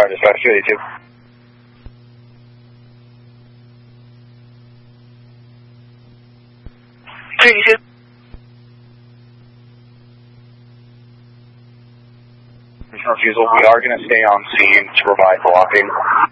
Tower Dispatch 282. Refusal, we are going to stay on scene to provide blocking.